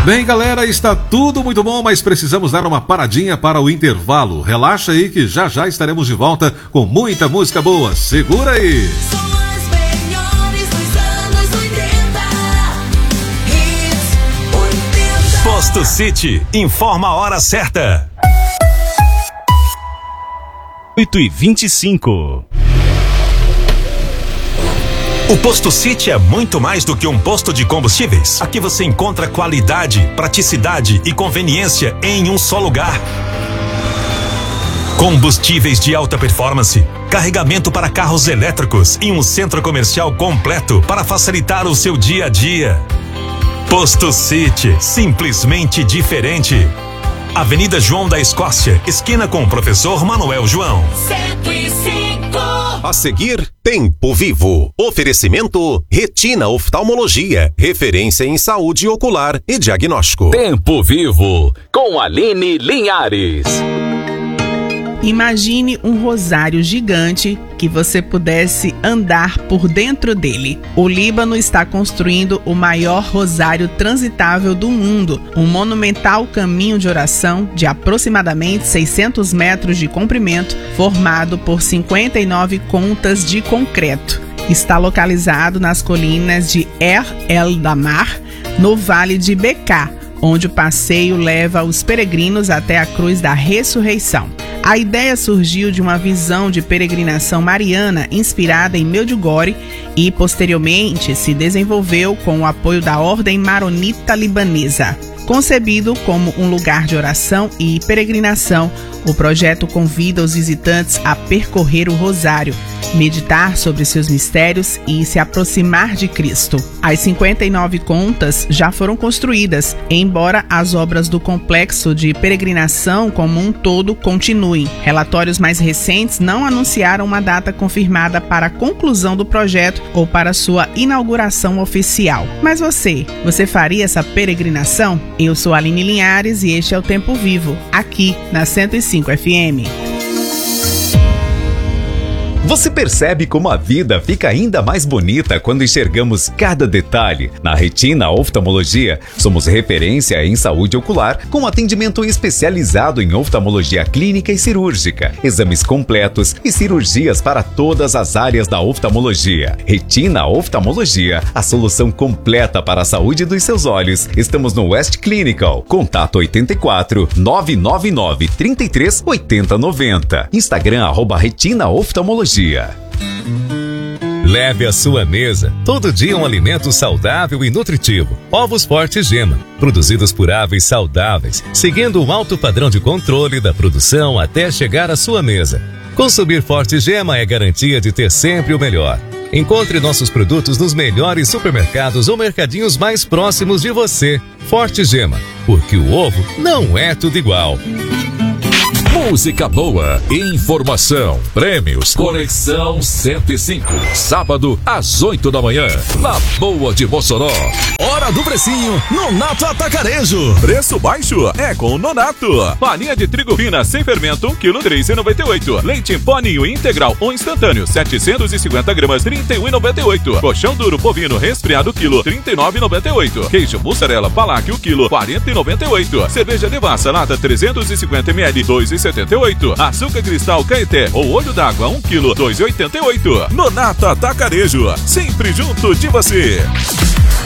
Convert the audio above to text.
Bem, galera, está tudo muito bom, mas precisamos dar uma paradinha para o intervalo. Relaxa aí que já já estaremos de volta com muita música boa. Segura aí! São as melhores dos anos 80. Hits 80. Posto City informa a hora certa. 8h25. O Posto City é muito mais do que um posto de combustíveis. Aqui você encontra qualidade, praticidade e conveniência em um só lugar. Combustíveis de alta performance, carregamento para carros elétricos e um centro comercial completo para facilitar o seu dia a dia. Posto City, simplesmente diferente. Avenida João da Escócia, esquina com o Professor Manuel João. 105. A seguir, Tempo Vivo. Oferecimento Retina Oftalmologia, referência em saúde ocular e diagnóstico. Tempo Vivo, com Aline Linhares. Imagine um rosário gigante que você pudesse andar por dentro dele. O Líbano está construindo o maior rosário transitável do mundo, um monumental caminho de oração de aproximadamente 600 metros de comprimento, formado por 59 contas de concreto. Está localizado nas colinas de Er El Damar, no Vale de Bekaa, onde o passeio leva os peregrinos até a Cruz da Ressurreição. A ideia surgiu de uma visão de peregrinação mariana inspirada em Medjugorje e, posteriormente, se desenvolveu com o apoio da Ordem Maronita Libanesa. Concebido como um lugar de oração e peregrinação, o projeto convida os visitantes a percorrer o rosário, meditar sobre seus mistérios e se aproximar de Cristo. As 59 contas já foram construídas, embora as obras do complexo de peregrinação como um todo continuem. Relatórios mais recentes não anunciaram uma data confirmada para a conclusão do projeto ou para sua inauguração oficial. Mas você faria essa peregrinação? Eu sou a Aline Linhares e este é o Tempo Vivo, aqui na 105 FM. Você percebe como a vida fica ainda mais bonita quando enxergamos cada detalhe? Na Retina Oftalmologia, somos referência em saúde ocular, com atendimento especializado em oftalmologia clínica e cirúrgica, exames completos e cirurgias para todas as áreas da oftalmologia. Retina Oftalmologia, a solução completa para a saúde dos seus olhos. Estamos no West Clinical. Contato 84 999 33 80 90. Instagram @Retina Oftalmologia. Leve à sua mesa todo dia um alimento saudável e nutritivo. Ovos Forte Gema, produzidos por aves saudáveis, seguindo um alto padrão de controle da produção até chegar à sua mesa. Consumir Forte Gema é garantia de ter sempre o melhor. Encontre nossos produtos nos melhores supermercados ou mercadinhos mais próximos de você. Forte Gema, porque o ovo não é tudo igual. Música boa, informação, prêmios, Conexão 105. Sábado, às 8 da manhã, na Boa de Mossoró. Hora do precinho, Nonato Atacarejo. Preço baixo é com o Nonato. Farinha de trigo fina sem fermento, 1 kg, 3,98. Leite em pó Ninho integral ou instantâneo, 750 gramas, 31,98. Colchão duro bovino resfriado, quilo, 39,98. Queijo mussarela Palácio, quilo, 40,98. Cerveja Devassa, lata 350 ml, 2,78. Açúcar cristal Caeté ou olho d'água, 1 kg, 2,88. Nonato Atacarejo, sempre junto de você.